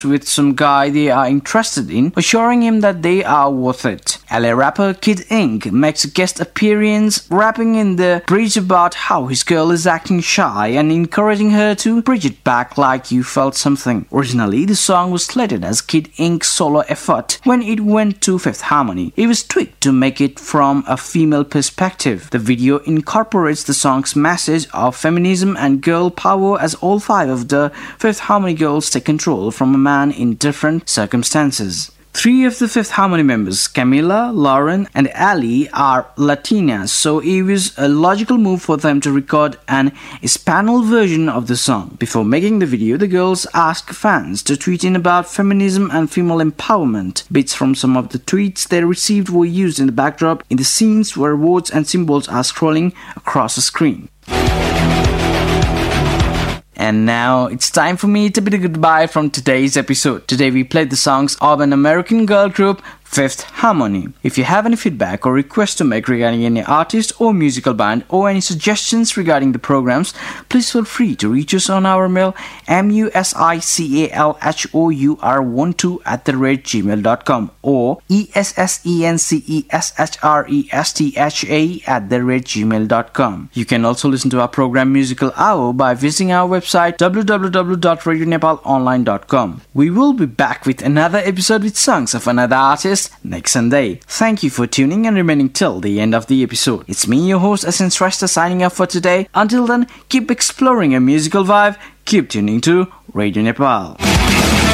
with some guy they are interested in, assuring him that they are worth it. LA rapper Kid Ink makes a guest appearance, rapping in the bridge about how his girl is acting shy and encouraging her to bridge it back like you felt something. Originally, the song was slated as Kid Ink's solo effort. When it went to Fifth Harmony, it was tweaked to make it from a female perspective. The video incorporates the song's message of feminism and girl power as all 5 of the Fifth Harmony girls take control from a man in different circumstances. 3 of the Fifth Harmony members, Camila, Lauren, and Ali, are Latinas, so it was a logical move for them to record an Espanol version of the song. Before making the video, the girls asked fans to tweet in about feminism and female empowerment. Bits from some of the tweets they received were used in the backdrop in the scenes where words and symbols are scrolling across the screen. And now it's time for me to bid a goodbye from today's episode. Today we played the songs of an American girl group, Fifth Harmony. If you have any feedback or requests to make regarding any artist or musical band or any suggestions regarding the programs, please feel free to reach us on our mail musicalhour12@gmail.com or essencescharestha@gmail.com. You can also listen to our program Musical Hour by visiting our website www.radionepalonline.com. We will be back with another episode with songs of another artist next Sunday. Thank you for tuning and remaining till the end of the episode. It's me, your host Essence Rasta, signing off for today. Until then, keep exploring a musical vibe. Keep tuning to Radio Nepal.